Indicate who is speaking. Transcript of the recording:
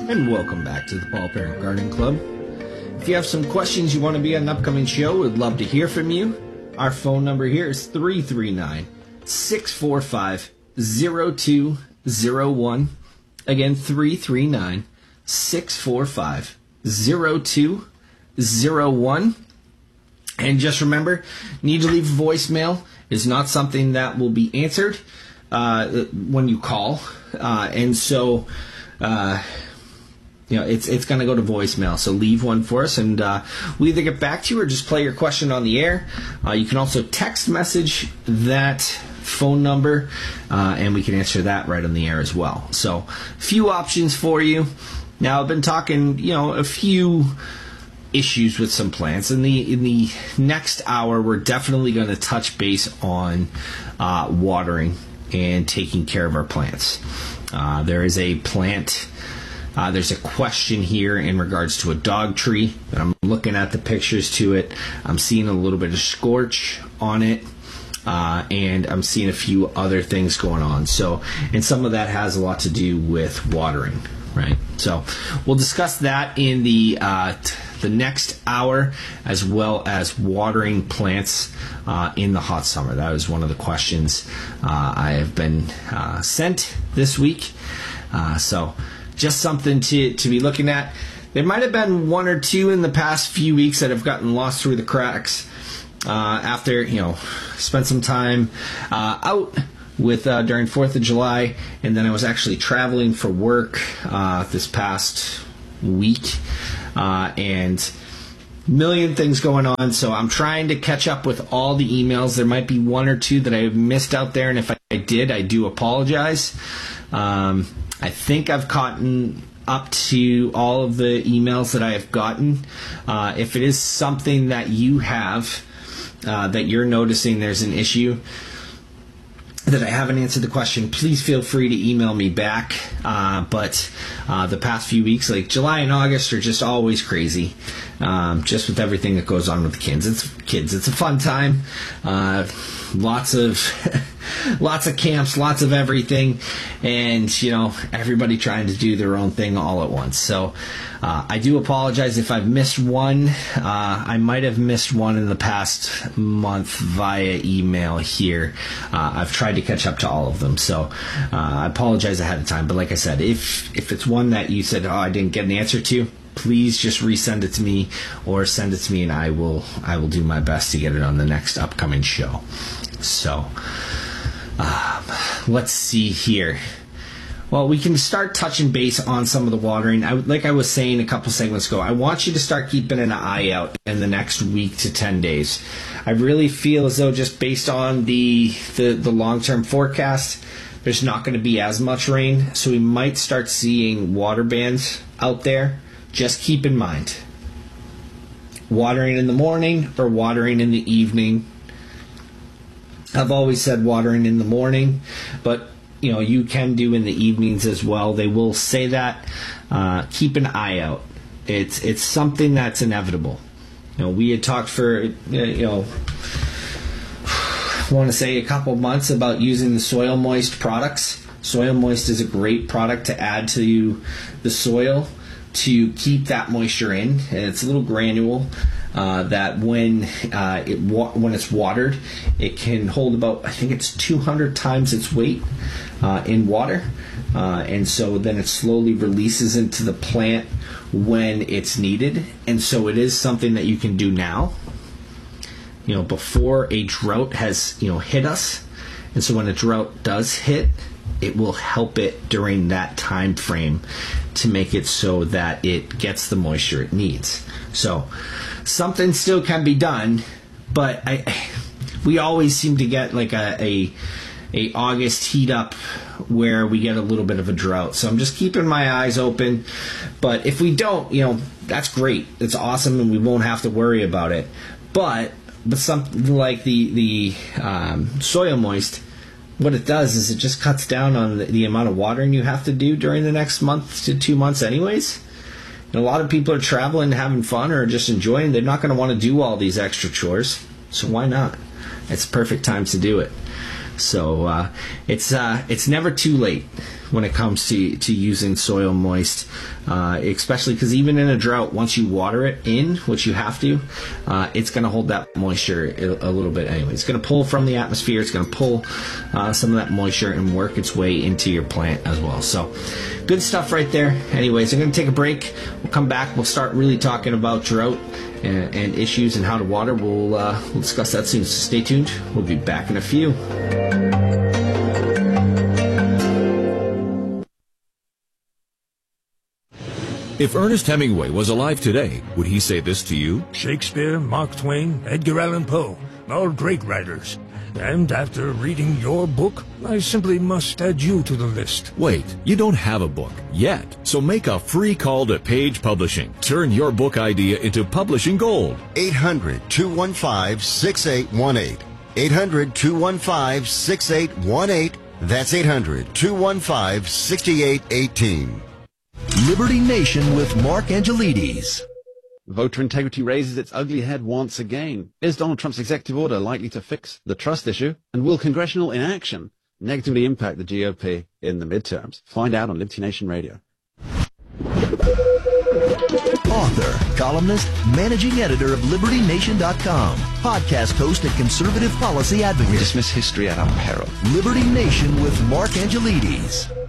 Speaker 1: And welcome back to the Paul Parent Gardening Club. If you have some questions you want to be on an upcoming show, we'd love to hear from you. Our phone number here is 339-645-0201. Again, 339-645-0201. And just remember, need to leave a voicemail is not something that will be answered when you call. It's going to go to voicemail. So leave one for us, and we'll either get back to you or just play your question on the air. You can also text message that phone number, and we can answer that right on the air as well. So a few options for you. Now, I've been talking, a few issues with some plants. In the next hour, we're definitely going to touch base on watering and taking care of our plants. There is a plant. There's a question here in regards to a dog tree. I'm looking at the pictures to it. I'm seeing a little bit of scorch on it, and I'm seeing a few other things going on. And some of that has a lot to do with watering, right? So we'll discuss that in the next hour, as well as watering plants in the hot summer. That was one of the questions I have been sent this week. So just something to be looking at. There might have been one or two in the past few weeks that have gotten lost through the cracks after, spent some time out with during 4th of July, and then I was actually traveling for work this past week, and million things going on, so I'm trying to catch up with all the emails. There might be one or two that I missed out there, and if I did, I do apologize. I think I've gotten up to all of the emails that I have gotten. If it is something that you have that you're noticing there's an issue that I haven't answered the question, please feel free to email me back. But the past few weeks, like July and August, are just always crazy. Just with everything that goes on with the kids. It's a fun time. Lots of camps, lots of everything, and everybody trying to do their own thing all at once. So I do apologize if I've missed one. I might have missed one in the past month via email here. I've tried to catch up to all of them, so I apologize ahead of time. But like I said, if it's one that you said, I didn't get an answer to, please just resend it to me or send it to me, and I will do my best to get it on the next upcoming show. So let's see here. Well, we can start touching base on some of the watering. Like I was saying a couple segments ago, I want you to start keeping an eye out in the next week to 10 days. I really feel as though, just based on the long-term forecast, there's not going to be as much rain, so we might start seeing water bans out there. Just keep in mind, watering in the morning or watering in the evening. I've always said watering in the morning, but you can do in the evenings as well. They will say that. Keep an eye out. It's something that's inevitable. We had talked for I want to say a couple months about using the Soil Moist products. Soil Moist is a great product to add to the soil to keep that moisture in, and it's a little granule that when it's watered, it can hold about, I think it's 200 times its weight in water, and so then it slowly releases into the plant when it's needed. And so it is something that you can do now, before a drought has hit us. And so when a drought does hit, it will help it during that time frame to make it so that it gets the moisture it needs. So something still can be done, but we always seem to get like a August heat up where we get a little bit of a drought. So I'm just keeping my eyes open. But if we don't, that's great. It's awesome, and we won't have to worry about it. But something like the Soil Moist, what it does is it just cuts down on the amount of watering you have to do during the next month to 2 months anyways. And a lot of people are traveling, having fun, or just enjoying. They're not going to want to do all these extra chores. So why not? It's perfect time to do it. So it's never too late when it comes to using soil moist, especially because even in a drought, once you water it in, which you have to, it's going to hold that moisture a little bit anyway. It's going to pull from the atmosphere. It's going to pull some of that moisture and work its way into your plant as well. So good stuff right there. Anyways, I'm going to take a break. We'll come back. We'll start really talking about drought and issues and how to water. We'll discuss that soon. So stay tuned. We'll be back in a few.
Speaker 2: If Ernest Hemingway was alive today, would he say this to you?
Speaker 3: Shakespeare, Mark Twain, Edgar Allan Poe, all great writers. And after reading your book, I simply must add you to the list.
Speaker 2: Wait, you don't have a book yet. So make a free call to Page Publishing. Turn your book idea into publishing gold.
Speaker 4: 800-215-6818. 800-215-6818. That's 800-215-6818.
Speaker 5: Liberty Nation with Mark Angelides.
Speaker 6: Voter integrity raises its ugly head once again. Is Donald Trump's executive order likely to fix the trust issue? And will congressional inaction negatively impact the GOP in the midterms? Find out on Liberty Nation Radio.
Speaker 5: Author, columnist, managing editor of LibertyNation.com, podcast host and conservative policy advocate.
Speaker 7: We dismiss history at our peril.
Speaker 5: Liberty Nation with Mark Angelides.